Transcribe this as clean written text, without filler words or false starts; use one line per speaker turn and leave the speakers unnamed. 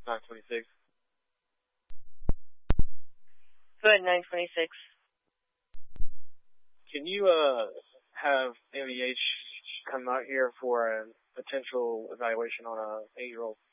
926.
Go ahead, 926.
Can you have MEH come out here for a potential evaluation on a 8-year-old?